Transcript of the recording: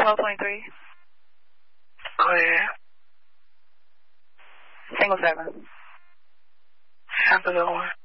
1223. Go ahead. Single 7. Have a good one.